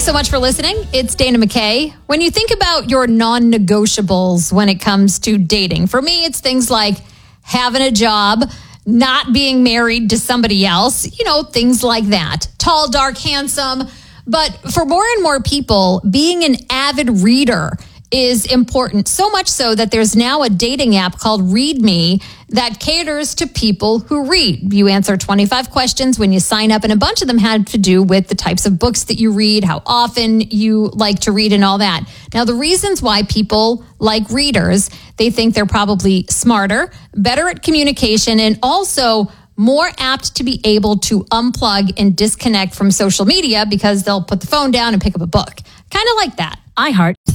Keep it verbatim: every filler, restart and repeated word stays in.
Thanks so much for listening. It's Dana McKay. When you think about your non-negotiables when it comes to dating, for me, it's things like having a job, not being married to somebody else, you know, things like that. Tall, dark, handsome. But for more and more people, being an avid reader is important, so much so that there's now a dating app called Read Me that caters to people who read. You answer twenty-five questions when you sign up, and a bunch of them had to do with the types of books that you read, how often you like to read, and all that. Now, the reasons why people like readers, they think they're probably smarter, better at communication, and also more apt to be able to unplug and disconnect from social media because they'll put the phone down and pick up a book. Kind of like that. iHeart.